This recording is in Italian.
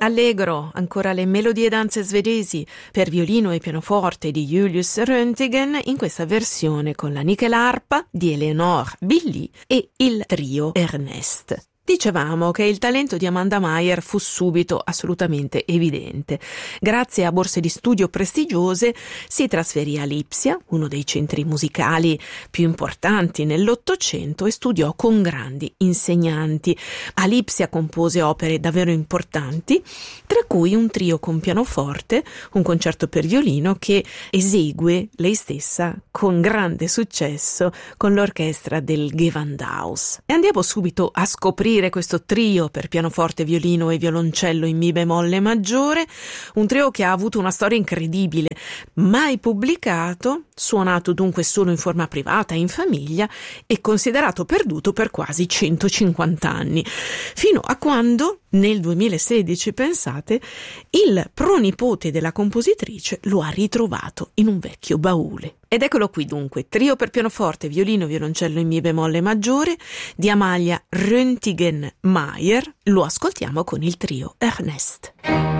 Allegro, ancora le melodie e danze svedesi per violino e pianoforte di Julius Röntgen in questa versione con la nickelarpa di Eleanor Billy e il trio Ernest. Dicevamo che il talento di Amanda Meier fu subito assolutamente evidente. Grazie a borse di studio prestigiose si trasferì a Lipsia, uno dei centri musicali più importanti nell'Ottocento, e studiò con grandi insegnanti. A Lipsia compose opere davvero importanti, tra cui un trio con pianoforte, un concerto per violino che esegue lei stessa con grande successo con l'orchestra del Gewandhaus. E andiamo subito a scoprire questo trio per pianoforte, violino e violoncello in mi bemolle maggiore, un trio che ha avuto una storia incredibile, mai pubblicato, suonato dunque solo in forma privata, in famiglia, e considerato perduto per quasi 150 anni, fino a quando nel 2016, pensate, il pronipote della compositrice lo ha ritrovato in un vecchio baule. Ed eccolo qui dunque, trio per pianoforte, violino, violoncello in mi bemolle maggiore di Amalia Röntgen Meier. Lo ascoltiamo con il trio Ernest.